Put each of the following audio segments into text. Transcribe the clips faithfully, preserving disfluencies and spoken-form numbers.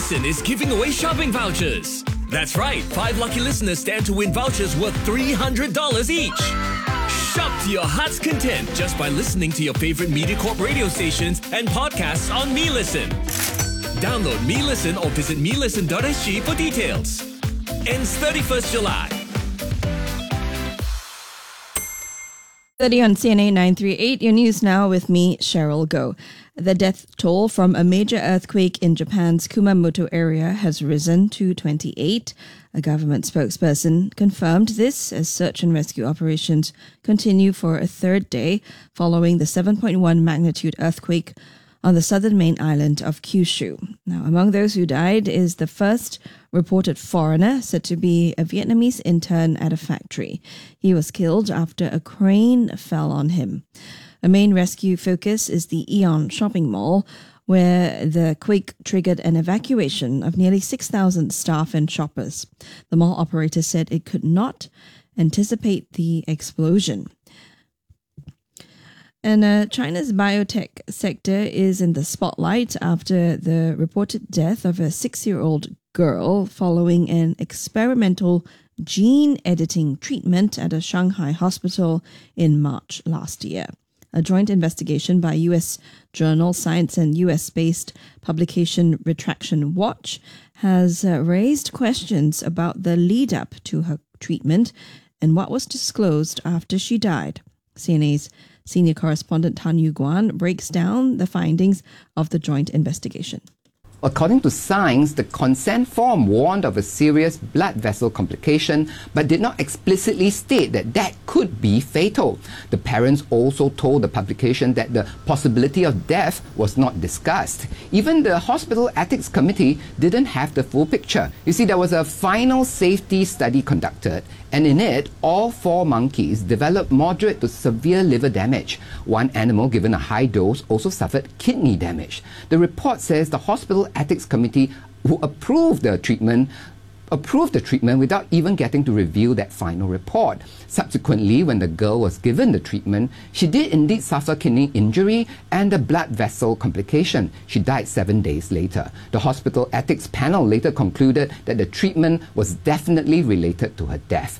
Listen is giving away shopping vouchers. That's right, five lucky listeners stand to win vouchers worth three hundred dollars each. Shop to your heart's content just by listening to your favorite MediaCorp radio stations and podcasts on MeListen. Download MeListen or visit me listen dot s g for details. Ends thirty-first July. thirty on C N A nine thirty-eight, your news now with me, Cheryl Goh. The death toll from a major earthquake in Japan's Kumamoto area has risen to twenty-eight. A government spokesperson confirmed this as search and rescue operations continue for a third day following the seven point one magnitude earthquake on the southern main island of Kyushu. Now, among those who died is the first reported foreigner, said to be a Vietnamese intern at a factory. He was killed after a crane fell on him. A main rescue focus is the Aeon shopping mall, where the quake triggered an evacuation of nearly six thousand staff and shoppers. The mall operator said it could not anticipate the explosion. And uh, China's biotech sector is in the spotlight after the reported death of a six-year-old girl following an experimental gene editing treatment at a Shanghai hospital in March last year. A joint investigation by U S journal Science and U S-based publication Retraction Watch has uh, raised questions about the lead-up to her treatment and what was disclosed after she died. C N A's senior correspondent Tan Yu Guan breaks down the findings of the joint investigation. According to Science, the consent form warned of a serious blood vessel complication but did not explicitly state that that could be fatal. The parents also told the publication that the possibility of death was not discussed. Even the hospital ethics committee didn't have the full picture. You see, there was a final safety study conducted, and in it, all four monkeys developed moderate to severe liver damage. One animal given a high dose also suffered kidney damage. The report says the hospital ethics committee who approved the treatment approved the treatment without even getting to review that final report. Subsequently, when the girl was given the treatment, she did indeed suffer kidney injury and a blood vessel complication. She died seven days later. The hospital ethics panel later concluded that the treatment was definitely related to her death.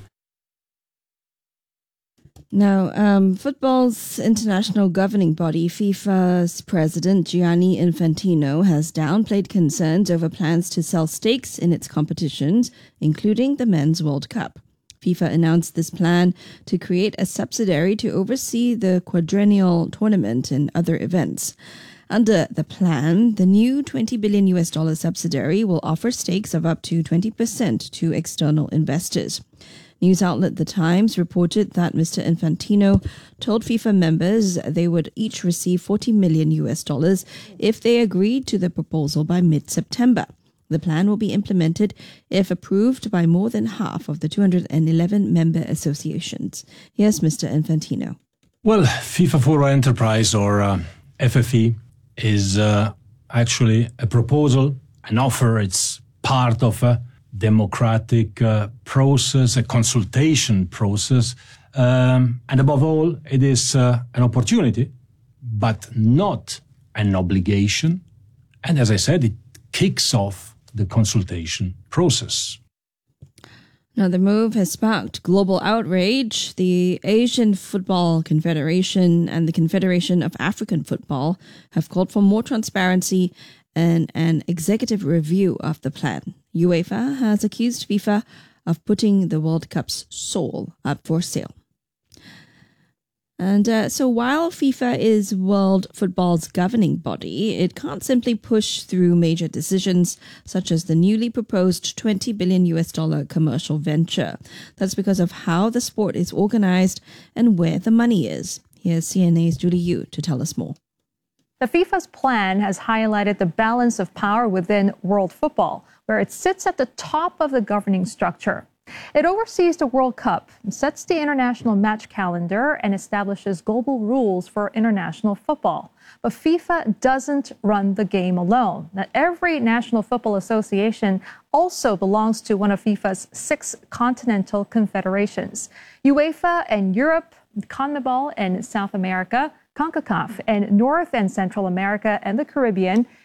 Now, um, football's international governing body, FIFA's president Gianni Infantino, has downplayed concerns over plans to sell stakes in its competitions, including the Men's World Cup. FIFA announced this plan to create a subsidiary to oversee the quadrennial tournament and other events. Under the plan, the new twenty billion U S dollar subsidiary will offer stakes of up to twenty percent to external investors. News outlet The Times reported that Mister Infantino told FIFA members they would each receive forty million U S dollars if they agreed to the proposal by mid-September. The plan will be implemented if approved by more than half of the two hundred eleven member associations. Here's Mister Infantino. Well, FIFA for Enterprise, or uh, F F E, is uh, actually a proposal, an offer. It's part of a democratic uh, process, a consultation process, um, and above all, it is uh, an opportunity, but not an obligation. And as I said, it kicks off the consultation process. Now, the move has sparked global outrage. The Asian Football Confederation and the Confederation of African Football have called for more transparency and an executive review of the plan. UEFA has accused FIFA of putting the World Cup's soul up for sale. And uh, so while FIFA is world football's governing body, it can't simply push through major decisions such as the newly proposed twenty billion U S dollar commercial venture. That's because of how the sport is organized and where the money is. Here's C N A's Julie Yu to tell us more. The FIFA's plan has highlighted the balance of power within world football, where it sits at the top of the governing structure. It oversees the World Cup, sets the international match calendar, and establishes global rules for international football. But FIFA doesn't run the game alone. Now, every national football association also belongs to one of FIFA's six continental confederations: UEFA and Europe, CONMEBOL and South America, CONCACAF and North and Central America and the Caribbean,